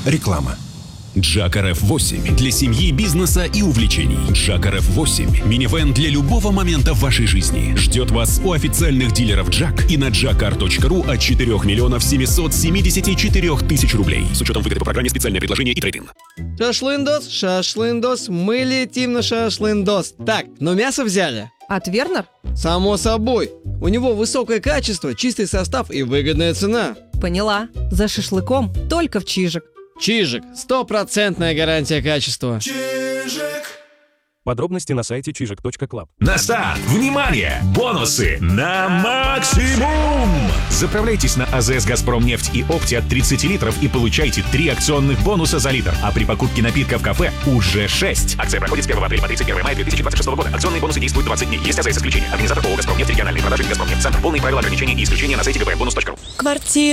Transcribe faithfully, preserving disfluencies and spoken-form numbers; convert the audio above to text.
Реклама. Джак эр эф восемь для семьи, бизнеса и увлечений. Джак эр эф восемь – минивэн для любого момента в вашей жизни. Ждет вас у официальных дилеров Джак и на джакар точка ру от четырёх миллионов семисот семидесяти четырёх тысяч рублей. С учетом выгоды по программе «Специальное предложение» и трейд-ин. Шашлындос, шашлындос, мы летим на шашлындос. Так, но мясо взяли? От Вернер? Само собой. У него высокое качество, чистый состав и выгодная цена. Поняла. За шашлыком только в Чижик. Чижик. Стопроцентная гарантия качества. Чижик. Подробности на сайте чижик точка клаб. На старт! Внимание! Бонусы на максимум! Заправляйтесь на а зэ эс «Газпромнефть» и «Опти» от тридцати литров и получайте три акционных бонуса за литр. А при покупке напитка в кафе уже шесть. Акция проходит с первого апреля по тридцать первое мая две тысячи двадцать шестого года. Акционные бонусы действуют двадцать дней. Есть АЗС исключения. Организатор ООО «Газпромнефть», региональные продажи «Газпромнефть». Центр. Полные правила ограничений и исключения на сайте гэ бэ бонус точка ру. Квартира.